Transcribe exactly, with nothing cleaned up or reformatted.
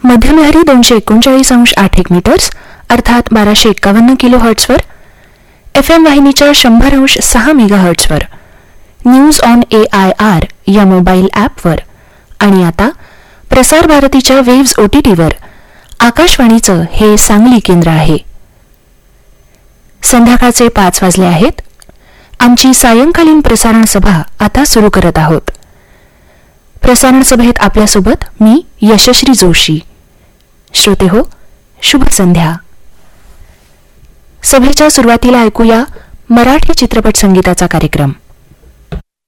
मध्यलहरी दोनशे एकोणचाळीस अंश आठ एक मीटर्स अर्थात बाराशे एक्कावन्न किलो हर्ट्सवर, एफ एम वाहिनीच्या शंभर अंश सहा mega हर्ट्सवर, news on A I R या मोबाईल ॲपवर आणि आता प्रसार भारतीच्या वेव्ज ओटीटीवर आकाशवाणीचं हे सांगली केंद्र आहे. संध्याकाळचे पाच वाजले आहेत. आमची सायंकालीन प्रसारण सभा आता सुरू करत आहोत. प्रसारण सभेत आपल्यासोबत मी यशश्री जोशी. श्रोते हो, शुभ संध्या. सभेच्या सुरुवातीला ऐकूया मराठी चित्रपट संगीताचा कार्यक्रम.